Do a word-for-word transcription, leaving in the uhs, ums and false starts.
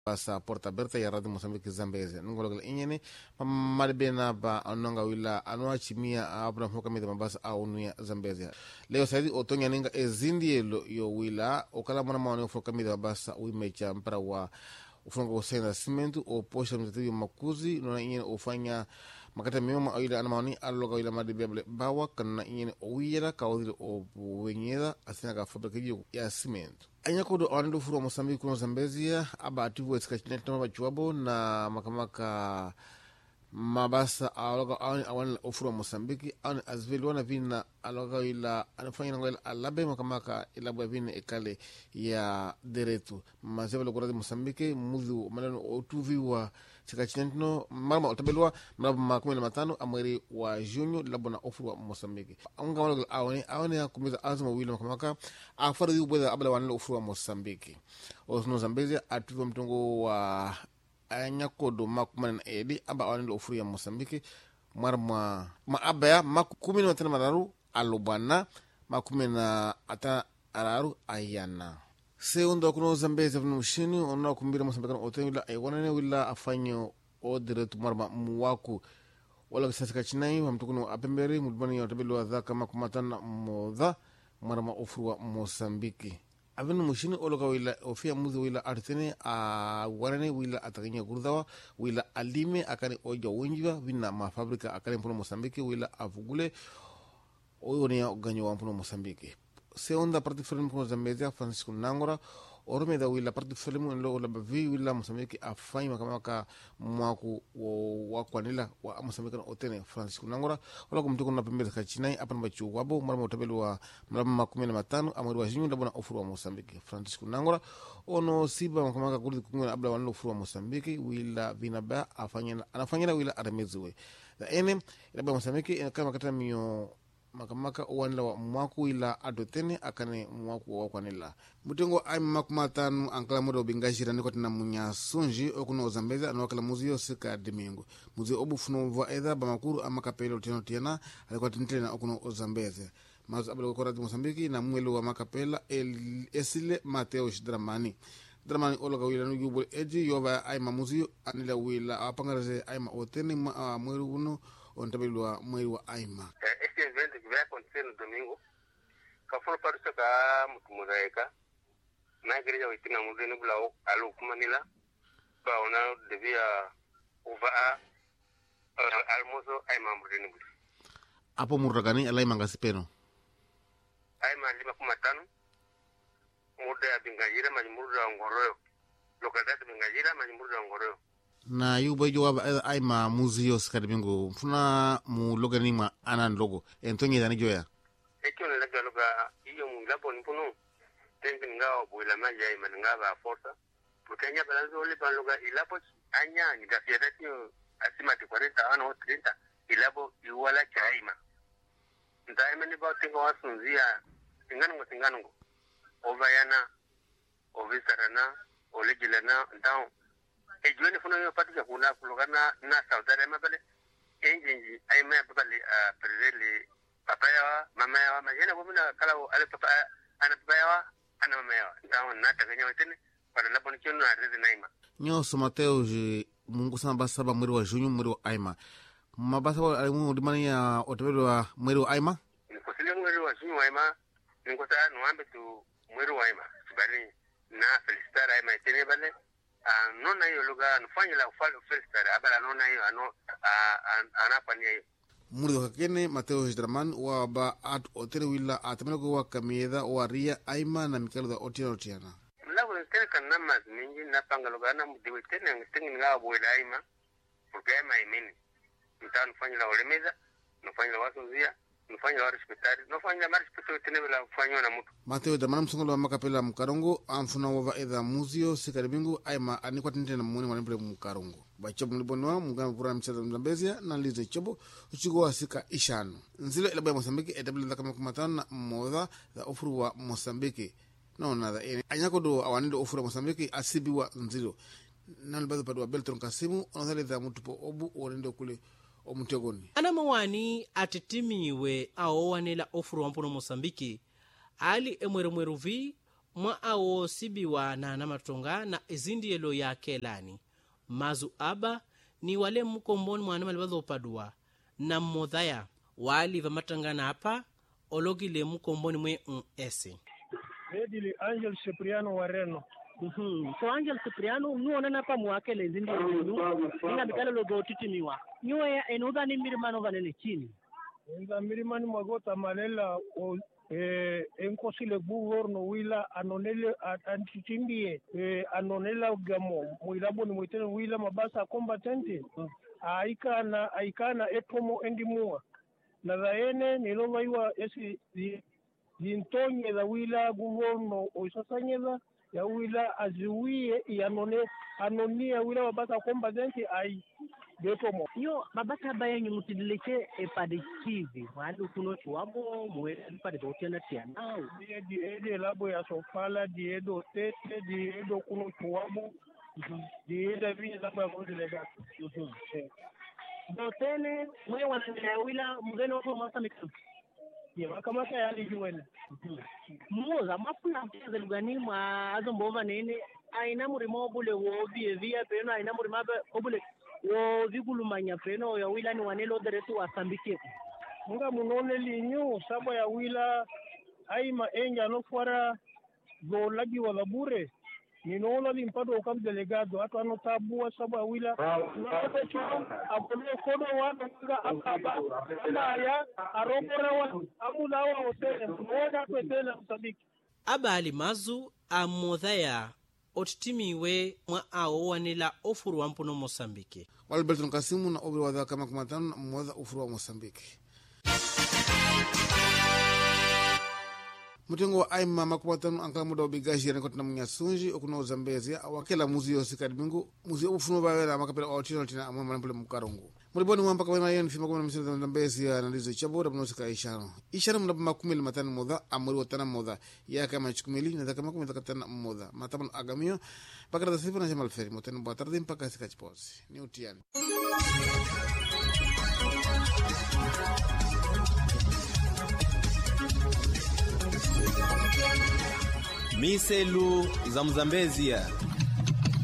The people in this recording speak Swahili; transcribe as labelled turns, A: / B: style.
A: Basa porta aberta ya Radio Moçambique Zambeze nungolo inyene malbena ba anonga wila anwa chimia abra mfoka mida mabasa au nuya Zambeze leo saidi otonya ninga ezindi yo wila okala mwana maone mfoka mida mabasa uimecha mpara wa ufunga usenda simentu o posha mtatiyo makuzi nuna inyene ufanya makata mioma oila anamaoni aloga wila madibia bawa kana inyene owira kaudhili o wenyeda asina ka fabrika ya simentu anya kodo awanido furu wa Moçambique kuno Zambezia aba ativu esika chinetama bachuabo na makamaka mabasa aloga awani ofuru wa Moçambique awani azveli wana vina aloga wila anafanya nangoela alabe makamaka ilabu ya vina ekale ya deretu mazevelo kuradi Moçambique muzu maneno otuvi wa sika chinetino marama otabelwa mrabu makumi na matano amweri wa junyo labo na ofuru wa Moçambique aunga wala awani awani ya kumiza azuma wila makamaka afara yu bweza abala wanilo ofuru wa Moçambique osno Zambezia atuvi mtongo wa anya kodo makumi na edi aba wanilo ofuru ya Moçambique marma ma abaya makumi na matano mararu alubana makumi na ata araru ayana segundo kuno Zambezia vino mshini ona kumbira Moçambique na oten wila aywanane wila afanyo o diretu marma muwaku wala kisasika chinai wa mtukuno apemberi mulbani ya otabili wa dhaka makumatana modha marma ofuru wa Moçambique avinu mushini oloka wila ofia muzi wila artene a warane wila atakinya kurdawa wila alime akane oja wenjiwa vina mafabrika akane mpuno Moçambique wila avugule oyone ya ganyo wa mpuno Moçambique seonda parti film mpuno Zambezia Francisco Nangora oromeda wila parti film nlo la bavi wila Moçambique afai makamaka mwaku wakwanila wa Moçambique na otene Francisco Nangora wala kumtuko na pembeza kachinai apa mbachu wabo marama utabelu wa marama makumi na matano amweri wa jinyu labona ofuru wa Moçambique Francisco Nangora ono siba makamaka kurdi kungona abla wanilo ofuru wa Moçambique wila vinaba afanyana anafanyana wila arameziwe da ene ilaba Moçambique kama kata miyo makamaka uwanila wa mwaku ila adotene akane mwaku wa wakwanila mutengo ay makumatanu ankala modo bingashira niko tina munya sunji okuno Zambezia anwakala muzio sika domingo muzio obu funo mva edha bamakuru ama kapelo tino tiena alikuwa tintena okuno Zambezia mazu abelo kora di Moçambique na mwelo wa makapela el esile Mateo Dramani Dramani ologa wila nujubo eji yoba ay mamuzio anila wila apangarese ay ma otene mwelu uno ontabelwa mwelu wa aima
B: este evento que vai acontecer no domingo ka for para ka mutumuzaika na igreja witina mudeni bula alo kumanila ba ona devia uva almozo aima mudeni bula
A: apo muragani alai mangasipeno
B: aima lima kumatano muda bingajira majimurda ngoroyo lokadati bingajira majimurda ngoroyo
A: na yubo jawaba ay ma muzio skadibingo funa mu logani ma anan logo entonye dani joya
B: ekyo ne laga loga iyo mu labo ni puno tembe ngao buila maja ay man ngaba forza putenya balanzo le ban loga ilapo anya ni da fiadatio asimati cuarenta ano treinta ilabo iwala chaima ndaima ni ba tengo wasunzia ingano ngo tingano ngo ovayana ovisarana olegilana ndao ejueni funo yo patika kuna kulogana na saudare mabale enjinji ay ma babale a perele papaya mama ya majena bomina kala ale papa ana papaya ana mama ya ndao na taganya wetene para la bonito na rede naima
A: nyo so Mateo je mungu sana basa ba mweri wa junyo mweri wa aima mabasa wa alimu dimani ya otebelo wa mweri wa aima
B: ni kosile mweri wa junyo aima ni kota nuambe tu mweri wa aima bali na felicitar aima tene bale a nona hiyo lugha nufanye la ufalo felicitar abala nona hiyo ano anafanya hiyo
A: muri hakene Mateo Draman wa ba at otene wila atamelo kwa kamieda wa ria aima na mikalo da otiana otiana
B: mlago tene kana mas mingi na panga lugha na mdiwe tene ngitingi ngawa boila aima porque aima imeni mtano fanya la olemeza nufanye la wasozia nufanye la respetari nufanye la respeto tene bila fanywa na mtu
A: Mateo Draman msongolo wa makapela mkarongo amfuna wava edha muzio sikaribingu aima anikwa tinte na mwini wanipele mkarongo bachobo mlibonwa mungana pura mcheza Zambezia na lize chobo uchigo wa sika ishano nzilo ilaba ya Moçambique etabili la kama kumatana na modha za ofuru wa Moçambique no na da ene anyako do awanido ofuru wa Moçambique asibi wa nzilo nalibadho padwa Belton Kasimu onazali za mutupo obu onendo kule omutegoni
C: ana mawani atitimiwe aowanela ofuru wa mpuno Moçambique ali emwere mweru vi mwa awo sibiwa na namatonga na ezindiyelo ya kelani mazu aba ni wale mkomboni mwana malibazopadua na mmodhaya wali vamatangana apa ologile mkomboni mwe ese
D: Edili Angel Cipriano Wareno.
E: Mhm. So Angel Cipriano nuona napa mwakele zindi yenu ina bikale logo titimiwa. Nyuwa ya enuda ni mirimano vanene chini.
D: Enda mirimani magota malela o eh enkosile governo wila anonele antitimbie eh anonela gamo mwilabo ni mwitene wila mabasa combatente. Aikana aikana etomo endimua. Na zaene nilova esi lintonye da wila governo oisasanyeza ya wila aziwie yanone anonia wila mabasa combatente ai detomo
E: yo mabasa baye nyumutidileke epade chizi wali kuno chuabo mwele pade dotena tiana
D: die die de labo ya sofala die do tete die do kuno chuabo die da vi labo ya kondelega
E: dotene mwe wanene wila mgeno hapo masamika
D: ye makamata yali juwene
E: muza mafuna mteze lugani mwa azo mbova nene aina murimo bule wobi evia peno aina murima obule wo vigulumanya peno ya wila ni wanelo deretu wasambike
D: nga munone linyu sabo ya wila aima enja no fara go lagi wala bure ni nono limpado ukam delegado ato ano tabua sabo ya wila na ato chuo abone kodo wana nga akaba ama ya arokora wa amulawa hotele moja kwetele msabiki
C: abali mazu amodhaya otitimiwe mwa awo wanela ofuru wa mpuno Mosambiki
A: Walberton Kasimu na obri wadha kama kumatano na mwodha ofuru wa Mosambiki. Mutengo wa aima makumatano ankala muda obigaji ya nekoti na mnyasunji okuno Zambezi wakela muzi yosi kadibingu muzi ofuno bawela makapela otino tina amwa manipule mkarongo muliboni mwamba kwa wema yenu fima kwa msimu za Zambezi ya nandizo chabora mnosika ishano ishano mnaba makumili matani modha amuri watana modha ya kama chukumili na zaka makumili zakatana modha matabano agamio pakara tasifu na jamal feri moteni mba tardi mpaka sika chipozi ni utiani
F: Miselu za Mzambezia.